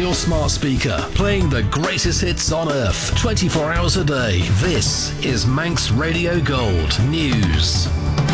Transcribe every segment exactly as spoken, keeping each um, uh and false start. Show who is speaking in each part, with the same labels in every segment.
Speaker 1: your smart speaker, playing the greatest hits on earth, twenty-four hours a day. This is Manx Radio Gold News.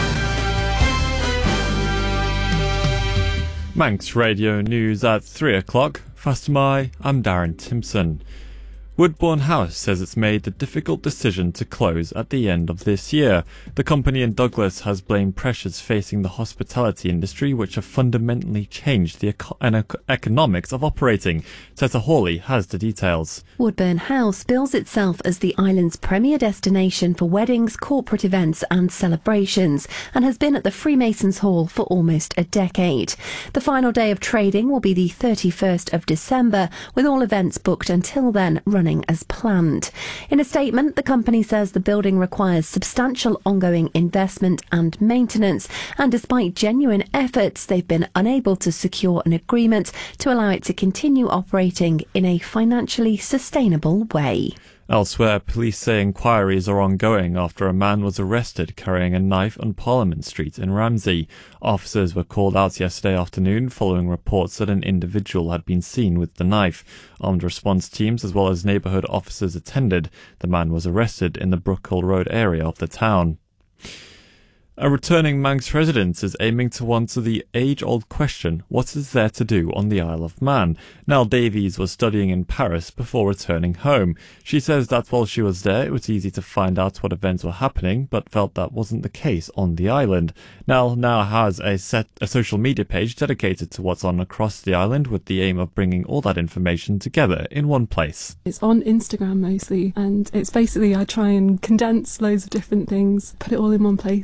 Speaker 2: Manx Radio News at three o'clock. Fastamai, I'm Darren Timpson. Woodbourne House says it's made the difficult decision to close at the end of this year. The company in Douglas has blamed pressures facing the hospitality industry which have fundamentally changed the eco- economics of operating. Tessa Hawley has the details.
Speaker 3: Woodbourne House bills itself as the island's premier destination for weddings, corporate events and celebrations, and has been at the Freemasons Hall for almost a decade. The final day of trading will be the thirty-first of December, with all events booked until then running as planned. In a statement, the company says the building requires substantial ongoing investment and maintenance, and despite genuine efforts, they've been unable to secure an agreement to allow it to continue operating in a financially sustainable way.
Speaker 2: Elsewhere, police say inquiries are ongoing after a man was arrested carrying a knife on Parliament Street in Ramsey. Officers were called out yesterday afternoon following reports that an individual had been seen with the knife. Armed response teams as well as neighbourhood officers attended. The man was arrested in the Brookhill Road area of the town. A returning Manx resident is aiming to answer the age-old question, what is there to do on the Isle of Man? Nell Davies was studying in Paris before returning home. She says that while she was there, it was easy to find out what events were happening, but felt that wasn't the case on the island. Nell now has a, set, a social media page dedicated to what's on across the island with the aim of bringing all that information together in one place.
Speaker 4: It's on Instagram mostly, and it's basically I try and condense loads of different things, put it all in one place.